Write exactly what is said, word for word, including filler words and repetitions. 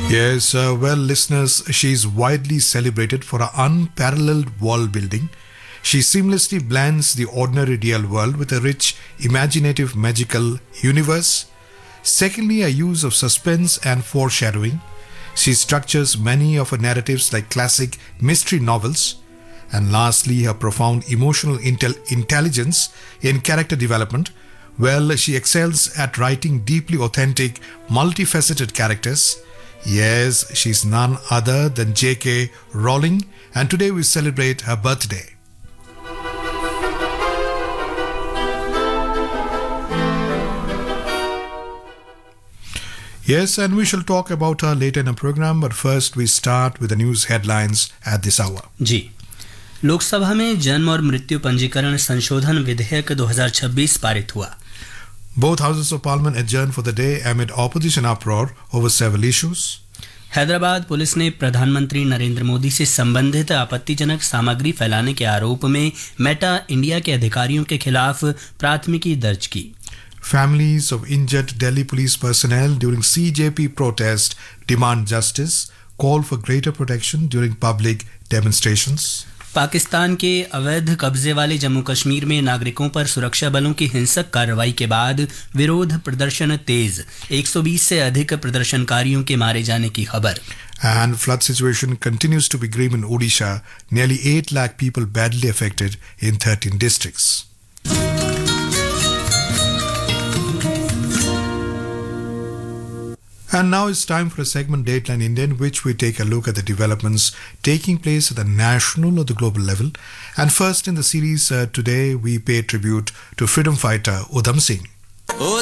Yes, uh, well, listeners, she is widely celebrated for her unparalleled world building. She seamlessly blends the ordinary real world with a rich, imaginative, magical universe. Secondly, her use of suspense and foreshadowing. She structures many of her narratives like classic mystery novels. And lastly, her profound emotional intel- intelligence in character development. Well, she excels at writing deeply authentic, multifaceted characters. Yes, she's none other than J K. Rowling, and today we celebrate her birthday. Yes, and we shall talk about her later in the program, but first we start with the news headlines at this hour. जी लोकसभा में जन्म और मृत्यु पंजीकरण संशोधन विधेयक दो हज़ार छब्बीस पारित हुआ. Both houses of parliament adjourned for the day amid opposition uproar over several issues. Hyderabad police ने प्रधानमंत्री नरेंद्र मोदी से संबंधित आपत्तिजनक सामग्री फैलाने के आरोप में मेटा इंडिया के अधिकारियों के खिलाफ प्राथमिकी दर्ज की. Families of injured Delhi police personnel during C J P protest demand justice, call for greater protection during public demonstrations. Pakistan के अवैध कब्जे वाले जम्मू कश्मीर में नागरिकों पर सुरक्षा बलों की हिंसक कार्रवाई के बाद विरोध प्रदर्शन तेज. एक सौ बीस से अधिक प्रदर्शनकारियों के मारे जाने की खबर. And flood situation continues to be grim in Odisha. Nearly eight lakh people badly affected in thirteen districts. And now it's time for a segment Dateline India in which we take a look at the developments taking place at the national or the global level. And first in the series uh, today we pay tribute to freedom fighter Udham Singh.